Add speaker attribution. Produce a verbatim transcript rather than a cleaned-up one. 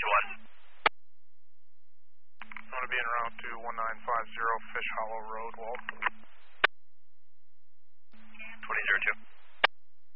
Speaker 1: two one.
Speaker 2: I'm going to be in route to one nine five zero Fish Hollow Road, Walt.